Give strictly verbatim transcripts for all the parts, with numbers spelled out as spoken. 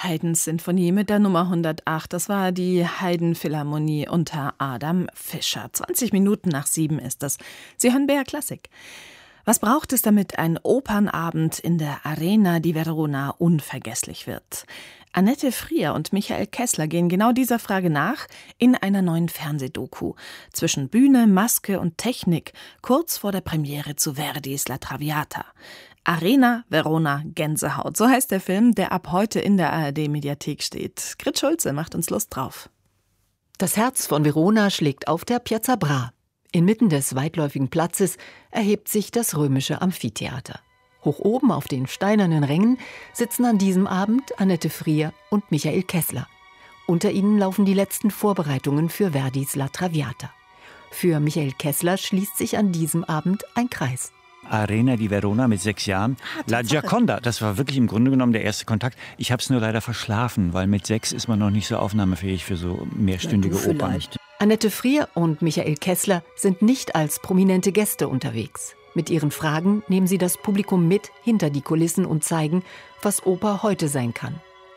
Haydn-Sinfonie mit der Nummer hundertacht. Das war die Haydn-Philharmonie unter Adam Fischer. zwanzig Minuten nach sieben ist das. Sie hören B R Klassik. Was braucht es, damit ein Opernabend in der Arena di Verona unvergesslich wird? Annette Frier und Michael Kessler gehen genau dieser Frage nach in einer neuen Fernsehdoku. Zwischen Bühne, Maske und Technik, kurz vor der Premiere zu Verdis La Traviata. Arena Verona Gänsehaut, so heißt der Film, der ab heute in der A R D-Mediathek steht. Grit Schulze macht uns Lust drauf. Das Herz von Verona schlägt auf der Piazza Bra. Inmitten des weitläufigen Platzes erhebt sich das römische Amphitheater. Hoch oben auf den steinernen Rängen sitzen an diesem Abend Annette Frier und Michael Kessler. Unter ihnen laufen die letzten Vorbereitungen für Verdis La Traviata. Für Michael Kessler schließt sich an diesem Abend ein Kreis. Arena di Verona mit sechs Jahren. Ah, La Gioconda, das war wirklich im Grunde genommen der erste Kontakt. Ich habe es nur leider verschlafen, weil mit sechs ist man noch nicht so aufnahmefähig für so mehrstündige ja, Opern. Annette Frier und Michael Kessler sind nicht als prominente Gäste unterwegs. Mit ihren Fragen nehmen sie das Publikum mit hinter die Kulissen und zeigen, was Oper heute sein kann.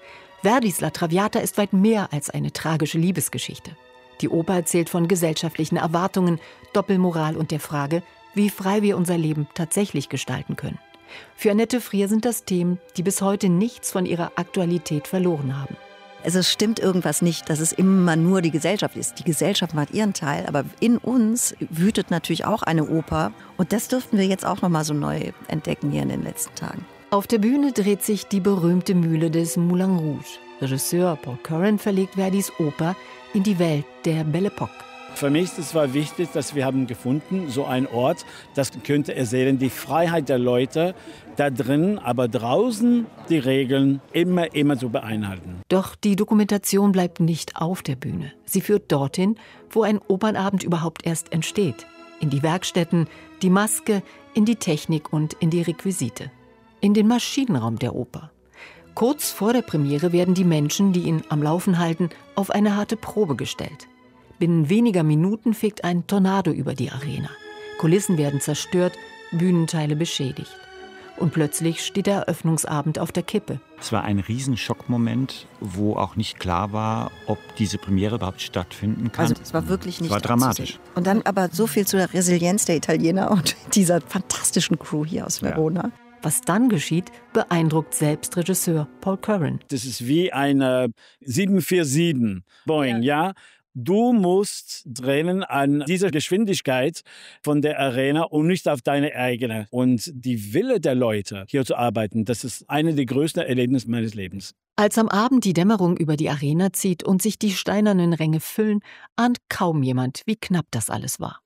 Verdis La Traviata ist weit mehr als eine tragische Liebesgeschichte. Die Oper erzählt von gesellschaftlichen Erwartungen, Doppelmoral und der Frage, wie frei wir unser Leben tatsächlich gestalten können. Für Annette Frier sind das Themen, die bis heute nichts von ihrer Aktualität verloren haben. Also es stimmt irgendwas nicht, dass es immer nur die Gesellschaft ist. Die Gesellschaft macht ihren Teil, aber in uns wütet natürlich auch eine Oper. Und das dürften wir jetzt auch noch mal so neu entdecken hier in den letzten Tagen. Auf der Bühne dreht sich die berühmte Mühle des Moulin Rouge. Regisseur Paul Curran verlegt Verdis Oper in die Welt der Belle Époque. Für mich ist es war wichtig, dass wir haben gefunden, so einen Ort, das könnte erzählen, die Freiheit der Leute da drin, aber draußen die Regeln immer, immer so einhalten. Doch die Dokumentation bleibt nicht auf der Bühne. Sie führt dorthin, wo ein Opernabend überhaupt erst entsteht. In die Werkstätten, die Maske, in die Technik und in die Requisite. In den Maschinenraum der Oper. Kurz vor der Premiere werden die Menschen, die ihn am Laufen halten, auf eine harte Probe gestellt. Binnen weniger Minuten fegt ein Tornado über die Arena. Kulissen werden zerstört, Bühnenteile beschädigt. Und plötzlich steht der Eröffnungsabend auf der Kippe. Es war ein Riesenschockmoment, wo auch nicht klar war, ob diese Premiere überhaupt stattfinden kann. Also es war wirklich nicht es war dramatisch. Und dann aber so viel zu der Resilienz der Italiener und dieser fantastischen Crew hier aus Verona. Ja. Was dann geschieht, beeindruckt selbst Regisseur Paul Curran. Das ist wie eine sieben vier sieben Boeing, ja. ja? Du musst drehen an dieser Geschwindigkeit von der Arena und nicht auf deine eigene. Und die Wille der Leute, hier zu arbeiten, das ist eine der größten Erlebnisse meines Lebens. Als am Abend die Dämmerung über die Arena zieht und sich die steinernen Ränge füllen, ahnt kaum jemand, wie knapp das alles war.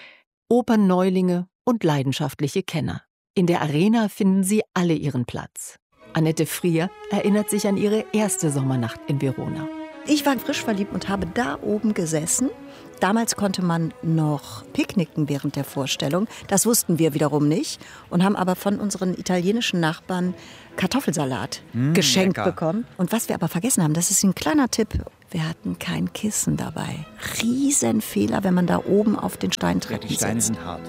Opernneulinge und leidenschaftliche Kenner. In der Arena finden sie alle ihren Platz. Annette Frier erinnert sich an ihre erste Sommernacht in Verona. Ich war frisch verliebt und habe da oben gesessen. Damals konnte man noch picknicken während der Vorstellung. Das wussten wir wiederum nicht und haben aber von unseren italienischen Nachbarn Kartoffelsalat mmh, geschenkt lecker. bekommen. Und was wir aber vergessen haben, das ist ein kleiner Tipp, wir hatten kein Kissen dabei. Riesenfehler, wenn man da oben auf den Steintreppen sitzt. Ja, die Steine sind hart.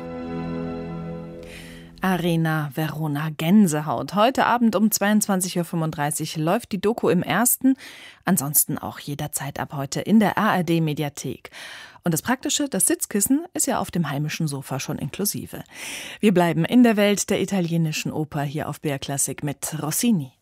Arena Verona Gänsehaut. Heute Abend um zweiundzwanzig Uhr fünfunddreißig läuft die Doku im Ersten. Ansonsten auch jederzeit ab heute in der A R D-Mediathek. Und das Praktische, das Sitzkissen, ist ja auf dem heimischen Sofa schon inklusive. Wir bleiben in der Welt der italienischen Oper hier auf B R Klassik mit Rossini.